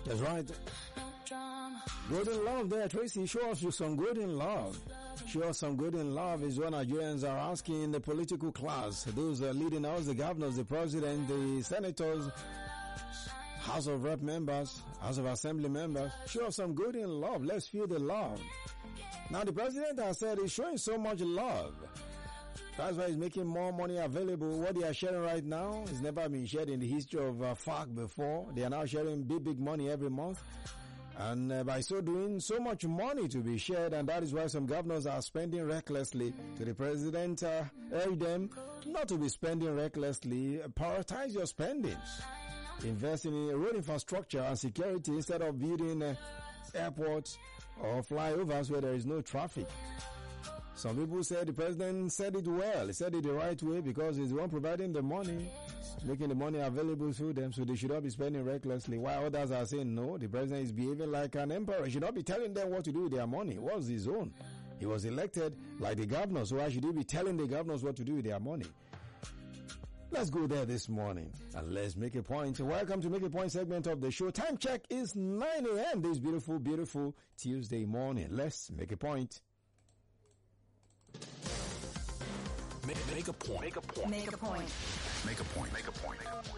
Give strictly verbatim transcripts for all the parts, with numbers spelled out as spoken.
That's right. Good in love there, Tracy. Show us you some good in love. Show us some good in love is what Nigerians are asking the political class. Those are leading us, the governors, the president, the senators, House of Rep members, House of Assembly members. Show us some good in love. Let's feel the love. Now the president has said he's showing so much love. That's why he's making more money available. What they are sharing right now has never been shared in the history of uh, F A C before. They are now sharing big, big money every month. And uh, by so doing, so much money to be shared, and that is why some governors are spending recklessly. To the president, uh, urge them not to be spending recklessly. Prioritize your spendings. Invest in road infrastructure and security instead of building uh, airports or flyovers where there is no traffic. Some people say the president said it well. He said it the right way because he's the one providing the money, making the money available to them, so they should not be spending recklessly. While others are saying no, the president is behaving like an emperor. He should not be telling them what to do with their money. What's his own? He was elected like the governor, so why should he be telling the governors what to do with their money? Let's go there this morning and let's make a point. Welcome to Make a Point segment of the show. Time check is nine a.m. this beautiful, beautiful Tuesday morning. Let's make a point. Make, make a point. Make a point. Make a point. Make a point. Make a point.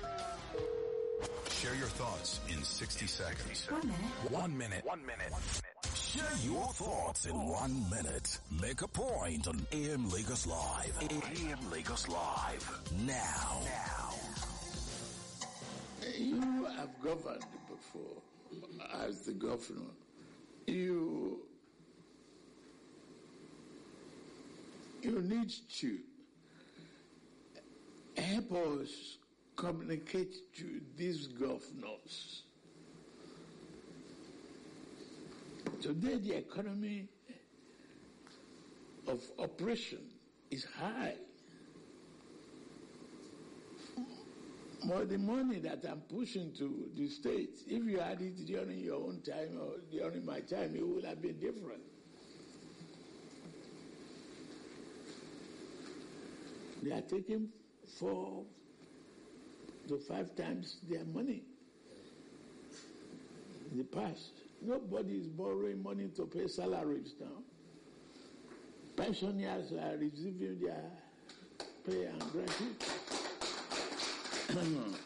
Share your thoughts in sixty seconds. One minute. One minute. One minute. One minute. Share your thoughts in one minute. Make a point on A M Lagos Live. A M Lagos Live. Now. Now. You have governed before as the governor. You you need to help us communicate to these governors. Today the economy of operation is high. More the money that I'm pushing to the states, if you had it during your own time or during my time, it would have been different. They are taking four to five times their money in the past. Nobody is borrowing money to pay salaries now. Pensioners are receiving their pay and gratuity.